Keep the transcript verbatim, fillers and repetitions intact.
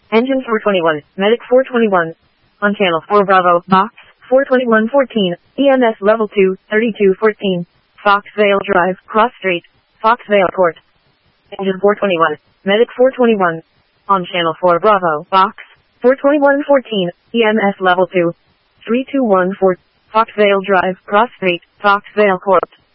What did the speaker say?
Engine four twenty-one, Medic four twenty-one. On channel four Bravo, box, four twenty-one fourteen, E M S level two, thirty-two fourteen. Foxvale Drive, Cross Street, Foxvale Court. Engine four twenty-one, Medic four twenty-one. On channel four Bravo, box, four twenty-one fourteen, E M S level two, three two one four. Foxvale Drive, Cross Street, Foxvale Court.